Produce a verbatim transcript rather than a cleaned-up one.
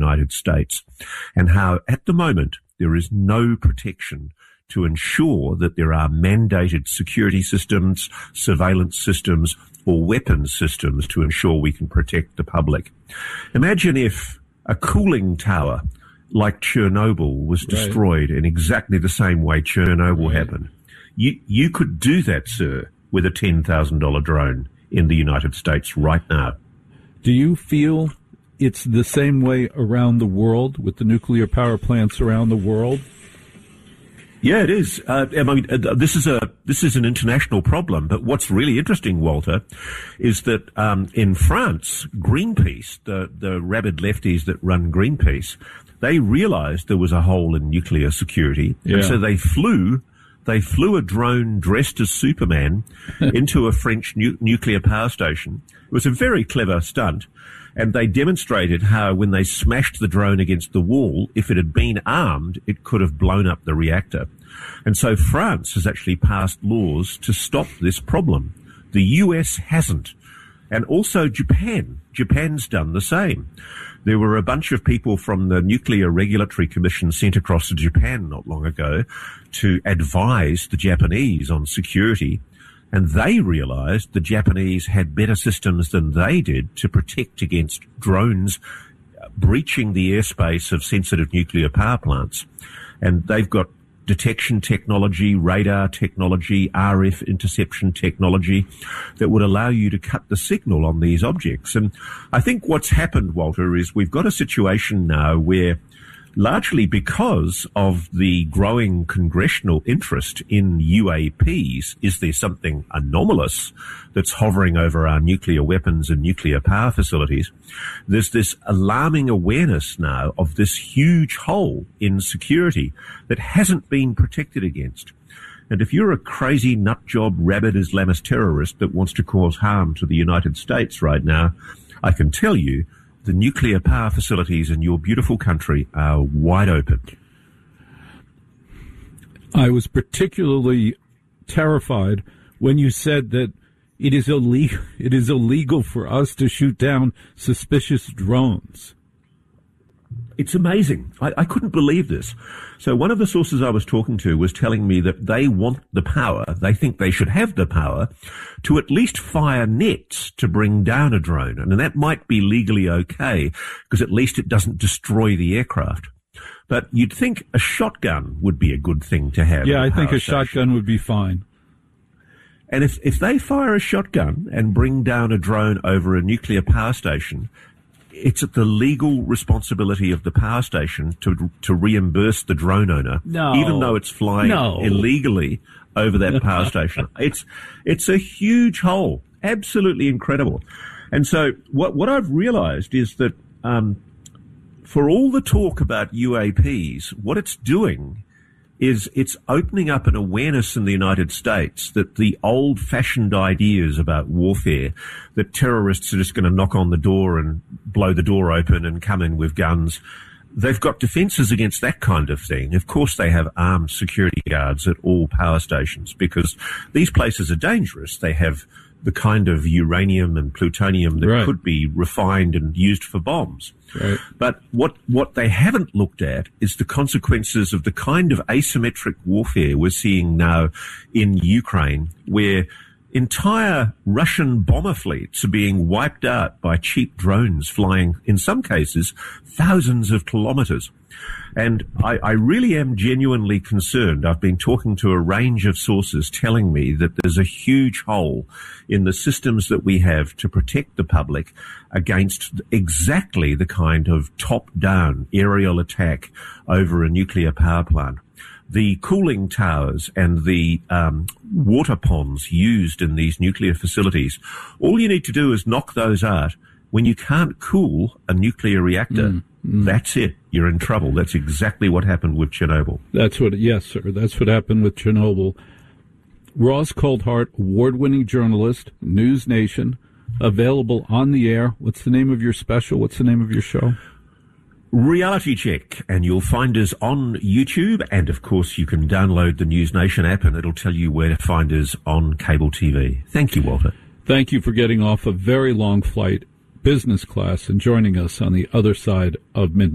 United States, and how at the moment there is no protection to ensure that there are mandated security systems, surveillance systems, or weapons systems to ensure we can protect the public. Imagine if a cooling tower like Chernobyl was destroyed right. in exactly the same way Chernobyl right. happened. You, you could do that, sir, with a ten thousand dollars drone in the United States right now. Do you feel it's the same way around the world with the nuclear power plants around the world? Yeah, it is. Uh, I mean, uh, this is a this is an international problem. But what's really interesting, Walter, is that um, in France, Greenpeace, the the rabid lefties that run Greenpeace, they realised there was a hole in nuclear security, yeah. and so they flew they flew a drone dressed as Superman into a French nu- nuclear power station. It was a very clever stunt. And they demonstrated how when they smashed the drone against the wall, if it had been armed, it could have blown up the reactor. And so France has actually passed laws to stop this problem. The U S hasn't. And also Japan. Japan's done the same. There were a bunch of people from the Nuclear Regulatory Commission sent across to Japan not long ago to advise the Japanese on security. And they realized the Japanese had better systems than they did to protect against drones breaching the airspace of sensitive nuclear power plants. And they've got detection technology, radar technology, R F interception technology that would allow you to cut the signal on these objects. And I think what's happened, Walter, is we've got a situation now where, largely because of the growing congressional interest in U A Ps, is there something anomalous that's hovering over our nuclear weapons and nuclear power facilities? There's this alarming awareness now of this huge hole in security that hasn't been protected against. And if you're a crazy nutjob rabid Islamist terrorist that wants to cause harm to the United States right now, I can tell you the nuclear power facilities in your beautiful country are wide open. I was particularly terrified when you said that it is illegal, it is illegal for us to shoot down suspicious drones. It's amazing. I, I couldn't believe this. So one of the sources I was talking to was telling me that they want the power, they think they should have the power, to at least fire nets to bring down a drone. And that might be legally okay, because at least it doesn't destroy the aircraft. But you'd think a shotgun would be a good thing to have. Yeah, I think a shotgun would be fine. And if, if they fire a shotgun and bring down a drone over a nuclear power station, it's at the legal responsibility of the power station to to reimburse the drone owner, no. even though it's flying no. illegally over that power station. It's it's a huge hole, absolutely incredible. And so what what I've realised is that um, for all the talk about U A Ps, what it's doing is it's opening up an awareness in the United States that the old-fashioned ideas about warfare, that terrorists are just going to knock on the door and blow the door open and come in with guns, they've got defences against that kind of thing. Of course, they have armed security guards at all power stations because these places are dangerous. They have the kind of uranium and plutonium that right. could be refined and used for bombs. Right. But what, what they haven't looked at is the consequences of the kind of asymmetric warfare we're seeing now in Ukraine, where entire Russian bomber fleets are being wiped out by cheap drones flying, in some cases, thousands of kilometres. And I, I really am genuinely concerned. I've been talking to a range of sources telling me that there's a huge hole in the systems that we have to protect the public against exactly the kind of top-down aerial attack over a nuclear power plant. The cooling towers and the um, water ponds used in these nuclear facilities, all you need to do is knock those out. When you can't cool a nuclear reactor, mm, mm. that's it. You're in trouble. That's exactly what happened with Chernobyl. That's what, yes, sir. That's what happened with Chernobyl. Ross Coulthart, award-winning journalist, News Nation, available on the air. What's the name of your special? What's the name of your show? Reality Check, and you'll find us on YouTube, and of course you can download the News Nation app and it'll tell you where to find us on cable T V. Thank you, Walter. Thank you for getting off a very long flight, business class, and joining us on the other side of midnight.